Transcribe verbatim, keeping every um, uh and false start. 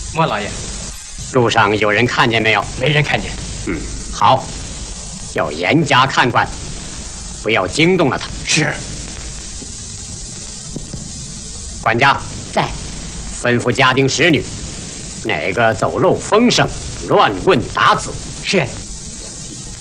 莫老爷， 路上有人看见没有？ 没人看见。 嗯，好，要严加看管，不要惊动了他。 是。 管家在，吩咐家丁使女，哪个走漏风声、乱棍打死。 是。